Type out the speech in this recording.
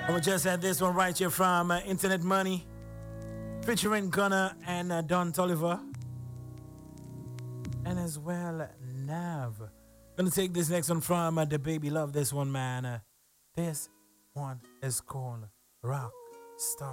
We just had this one right here from Internet Money, featuring Gunner and Don Toliver, and as well Nav. Gonna take this next one from the baby. Love this one, man. This one is called Rock Star.